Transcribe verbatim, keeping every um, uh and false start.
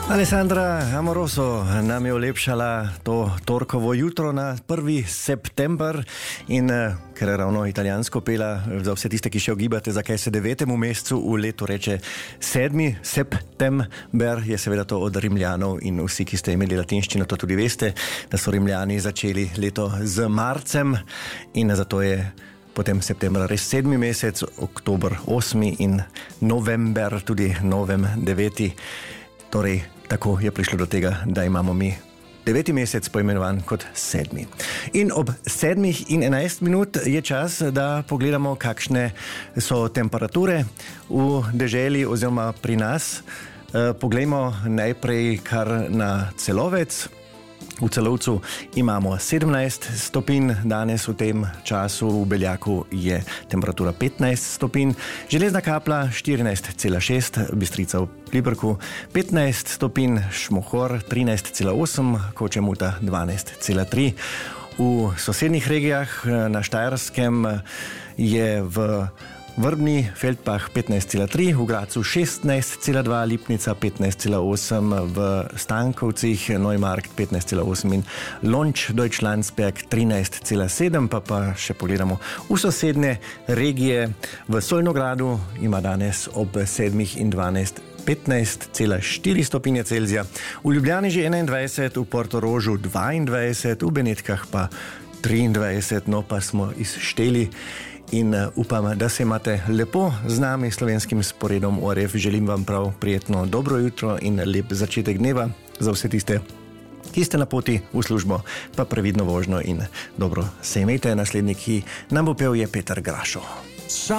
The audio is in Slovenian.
Alessandra Amoroso nam je olepšala to torkovo jutro na prvi september in ker je ravno italijansko pela, za vse tiste, ki še ogibate, zakaj se devetemu mesecu v letu reče sedmi september, je seveda to od Rimljanov in vsi, ki ste imeli latinščino, to tudi veste, da so Rimljani začeli leto z marcem in zato je potem september res sedmi mesec, oktober osmi in november tudi novem deveti. Torej, tako je prišlo do tega, da imamo mi deveti mesec poimenovan kot sedmi. In ob sedmih in enajst minut je čas, da pogledamo, kakšne so temperature v deželi oziroma pri nas. E, poglejmo najprej kar na Celovec. V Celovcu imamo sedemnajst stopinj, danes v tem času v Beljaku je temperatura petnajst stopinj, Železna Kapla štirinajst cela šest, Bistrica v Pliberku petnajst stopinj, Šmohor trinajst cela osem, Koče Muta dvanajst cela tri. V sosednjih regijah na Štajerskem je v Vrbni Feldbach petnajst cela tri, v Gracu šestnajst cela dva, Lipnica petnajst cela osem, v Stankovcih Neumarkt petnajst cela osem in Lonč Deutschlandsberg trinajst cela sedem, pa pa še pogledamo v sosednje regije. V Solnogradu ima danes ob sedmih in dvanajst petnajst cela štiri stopinje Celzija, v Ljubljani že enaindvajset, v Portorožu dvaindvajset, v Benetkah pa triindvajset, no pa smo izšteli. In upam, da se imate lepo z nami, slovenskim sporedom O R F. Želim vam prav prijetno dobro jutro in lep začetek dneva. Za vse tiste, ki ste na poti v službo, pa previdno vožnjo in dobro se imejte. Naslednji, ki nam bo pel, je Peter Grašo.